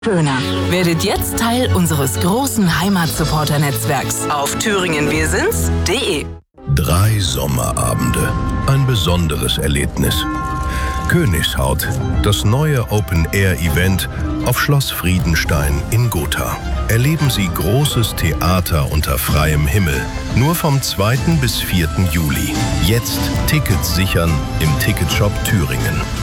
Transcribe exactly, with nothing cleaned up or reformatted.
Schöner. Werdet jetzt Teil unseres großen Heimatsupporter-Netzwerks auf thüringenwirsinds punkt de. Drei Sommerabende. Ein besonderes Erlebnis. Königshaut, das neue Open-Air-Event auf Schloss Friedenstein in Gotha. Erleben Sie großes Theater unter freiem Himmel. Nur vom zweiten bis vierten Juli. Jetzt Tickets sichern im Ticketshop Thüringen.